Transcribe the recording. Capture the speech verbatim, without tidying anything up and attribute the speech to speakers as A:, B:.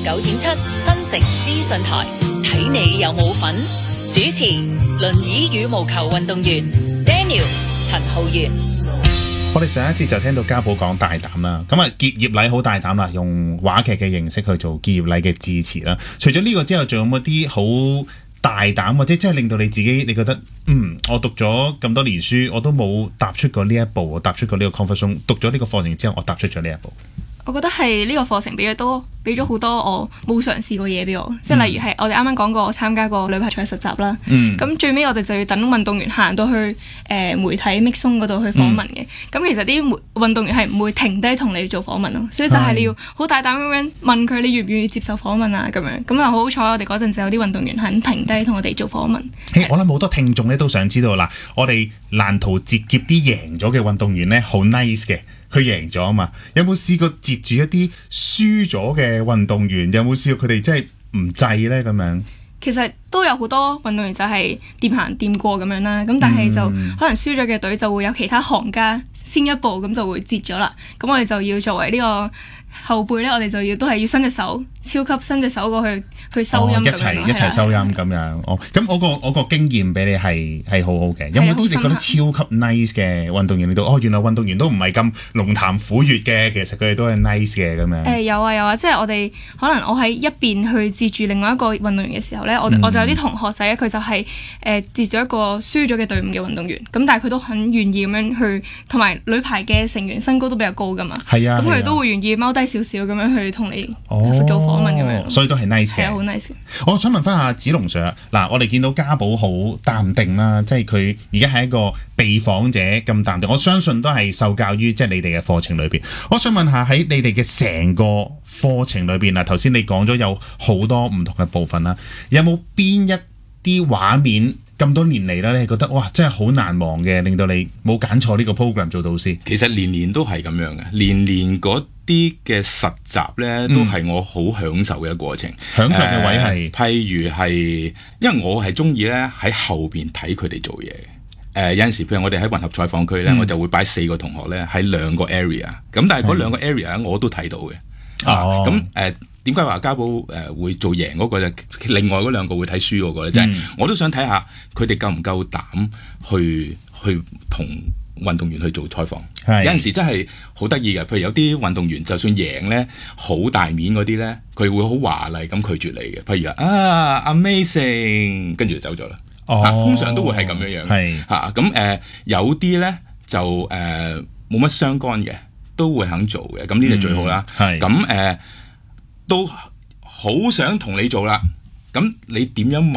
A: 九點七新城資訊台，睇你有冇份。主持輪椅羽毛球運動員 Daniel 陳浩源。
B: 我哋上一節就聽到家寶講大膽啦，咁啊結業禮好大膽啦，用話劇嘅形式去做結業禮嘅致辭啦。除咗呢個之後，仲有冇啲好大膽或者真係令到你自己你覺得嗯，我讀咗咁多年書，我都冇踏出過呢一步，踏出過呢個 comfort zone， 讀咗呢個課程之後，我踏出咗呢一步。
C: 我覺得係呢個課程俾咗多俾咗好多我冇嘗試過嘢俾我，即係例如係我哋啱啱講過我參加過女排賽實習啦，咁、嗯、最尾我哋就要等運動員行到去誒、呃、媒體 mixzone 嗰度去訪問嘅，咁、嗯、其實啲運動員係唔會停低同你做訪問咯，所以就係你要好大膽咁樣問佢你願唔願意接受訪問啊咁樣，咁啊好彩我哋嗰陣就有啲運動員肯停低同我哋做訪問。
B: Hey, 我諗好多聽眾咧都想知道啦，我哋難逃截劫啲贏咗嘅運動員咧好 nice 嘅。佢贏咗啊嘛，有冇試過截住一啲輸咗嘅運動員？有冇試過佢哋真係唔制呢？咁樣
C: 其實都有好多運動員就係掂行掂過咁樣啦，咁但係就可能輸咗嘅隊就會有其他行家先一步咁就會截咗啦。咁我哋就要作為呢個後輩呢，我哋就要都係要伸隻手，超級伸隻手過去去收音咁樣、哦、一齊一齊收音咁樣。哦，咁我個我個經驗俾你係係好好嘅。有冇啲你覺得超級 nice 嘅運動員嚟到？哦，原來運動員都唔係咁龍談虎閱嘅，其實佢哋都係 nice 嘅咁樣。誒、呃、有啊有啊，即係我哋可能我喺一邊去截住另外一個運動員嘅時候呢，我、嗯、我就有啲同學仔佢就係、是、誒、呃、截咗一個輸咗嘅隊伍嘅運動員，咁但係佢都很願意咁樣去，同埋女排嘅成員身高都比較高噶嘛，係啊，咁佢哋都會願意踎低少少咁樣去同你做訪問咁樣、哦，
B: 所以都係 nice 嘅，
C: 係啊，好 nice。
B: 我想問翻下子龍 Sir， 嗱，我哋見到家寶好淡定啦，即係佢而家係一個被訪者咁淡定，我相信都係受教於即係你哋嘅課程裏邊。我想問下喺你哋嘅成個課程裏邊啊，頭先你講咗有好多唔同嘅部分啦，有冇邊一啲畫面咁多年嚟啦，你係覺得哇真係好難忘嘅，令到你冇揀錯呢個 program 做導師？
D: 其實年年都係咁樣嘅，年年嗰啲嘅實習咧都係我好享受嘅過程。
B: 享受嘅位係、
D: 呃，譬如係，因為我係中意咧喺後邊睇佢哋做嘢。誒、呃、有陣時，譬如我哋喺混合採訪區咧、嗯，我就會擺四個同學咧喺兩個 area， 咁但係嗰兩個 area 我都睇到嘅。啊，咁誒點解話家寶誒會做贏嗰個就另外嗰兩個會睇輸嗰個咧？即、嗯、係、就是、我都想睇下佢哋夠唔夠膽去去同運動員去做採訪。有陣時真係好得意嘅，譬如有啲運動員就算贏咧，好大面嗰啲咧，佢會好華麗咁拒絕你嘅。譬如啊 amazing， 跟住就走咗啦。哦、啊，通常都會係咁樣樣。係嚇咁誒，有啲咧就誒冇乜相干嘅，都會肯做嘅。咁呢啲最好啦。係咁誒，都好想同你做啦。咁你點樣問？